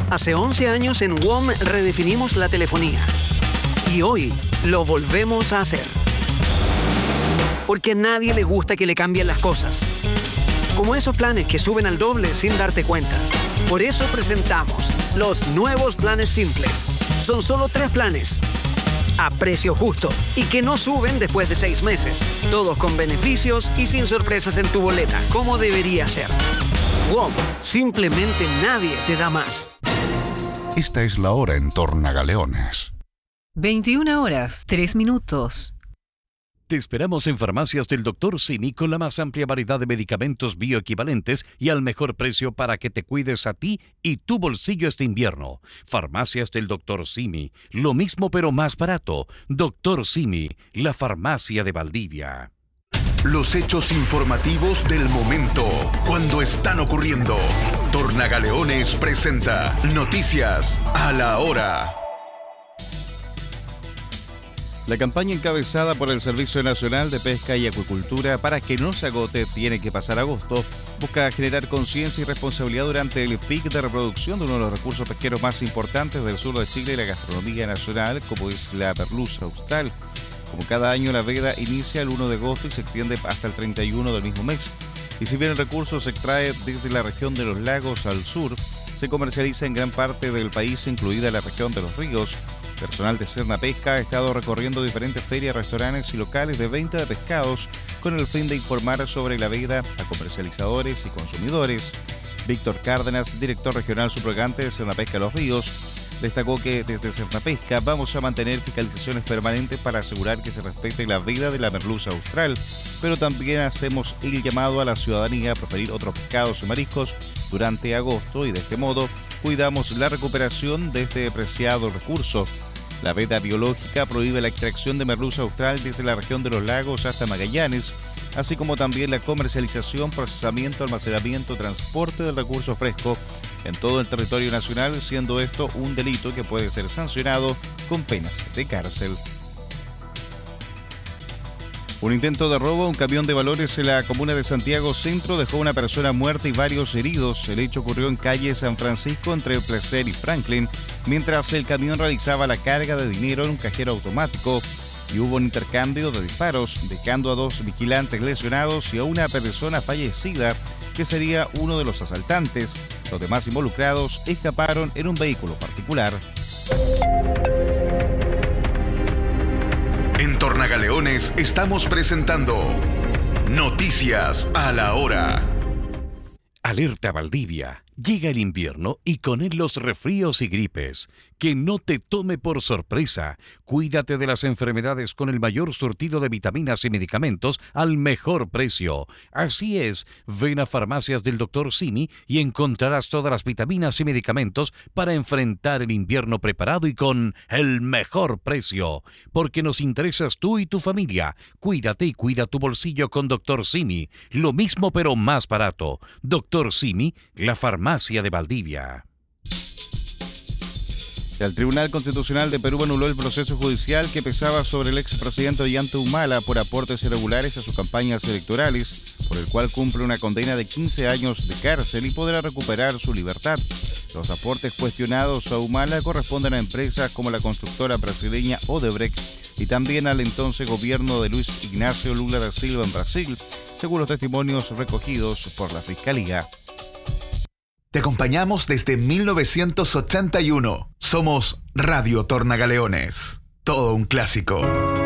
Hace 11 años en WOM redefinimos la telefonía. Y hoy lo volvemos a hacer. Porque a nadie le gusta que le cambien las cosas. Como esos planes que suben al doble sin darte cuenta. Por eso presentamos los nuevos planes simples. Son solo 3 planes. A precio justo y que no suben después de 6 meses. Todos con beneficios y sin sorpresas en tu boleta, como debería ser. WOM, simplemente nadie te da más. Esta es la hora en Tornagaleones. 21 horas, 3 minutos. Te esperamos en Farmacias del Dr. Simi con la más amplia variedad de medicamentos bioequivalentes y al mejor precio para que te cuides a ti y tu bolsillo este invierno. Farmacias del Dr. Simi, lo mismo pero más barato. Dr. Simi, la farmacia de Valdivia. Los hechos informativos del momento, cuando están ocurriendo. Tornagaleones presenta Noticias a la Hora. La campaña encabezada por el Servicio Nacional de Pesca y Acuicultura para que no se agote tiene que pasar agosto busca generar conciencia y responsabilidad durante el pic de reproducción de uno de los recursos pesqueros más importantes del sur de Chile y la gastronomía nacional, como es la merluza austral. Como cada año, la veda inicia el 1 de agosto y se extiende hasta el 31 del mismo mes. Y si bien el recurso se extrae desde la región de los lagos al sur, se comercializa en gran parte del país, incluida la región de los ríos. Personal de Serna Pesca ha estado recorriendo diferentes ferias, restaurantes y locales de venta de pescados con el fin de informar sobre la veda a comercializadores y consumidores. Víctor Cárdenas, director regional subrogante de Serna Pesca Los Ríos, destacó que desde Serna Pesca vamos a mantener fiscalizaciones permanentes para asegurar que se respete la veda de la merluza austral, pero también hacemos el llamado a la ciudadanía a preferir otros pescados y mariscos durante agosto y de este modo cuidamos la recuperación de este preciado recurso. La veda biológica prohíbe la extracción de merluza austral desde la región de los lagos hasta Magallanes, así como también la comercialización, procesamiento, almacenamiento, transporte del recurso fresco en todo el territorio nacional, siendo esto un delito que puede ser sancionado con penas de cárcel. Un intento de robo a un camión de valores en la comuna de Santiago Centro dejó una persona muerta y varios heridos. El hecho ocurrió en calle San Francisco entre Placer y Franklin, mientras el camión realizaba la carga de dinero en un cajero automático y hubo un intercambio de disparos, dejando a 2 vigilantes lesionados y a una persona fallecida, que sería uno de los asaltantes. Los demás involucrados escaparon en un vehículo particular. En Tornagaleones estamos presentando Noticias a la Hora. Alerta Valdivia. Llega el invierno y con él los resfríos y gripes. Que no te tome por sorpresa. Cuídate de las enfermedades con el mayor surtido de vitaminas y medicamentos al mejor precio. Así es, ven a Farmacias del Dr. Simi y encontrarás todas las vitaminas y medicamentos para enfrentar el invierno preparado y con el mejor precio. Porque nos interesas tú y tu familia. Cuídate y cuida tu bolsillo con Dr. Simi. Lo mismo pero más barato. Dr. Simi, la farmacia de Valdivia. El Tribunal Constitucional de Perú anuló el proceso judicial que pesaba sobre el expresidente Ollanta Humala por aportes irregulares a sus campañas electorales, por el cual cumple una condena de 15 años de cárcel y podrá recuperar su libertad. Los aportes cuestionados a Humala corresponden a empresas como la constructora brasileña Odebrecht y también al entonces gobierno de Luis Ignacio Lula da Silva en Brasil, según los testimonios recogidos por la Fiscalía. Te acompañamos desde 1981. Somos Radio Tornagaleones. Todo un clásico.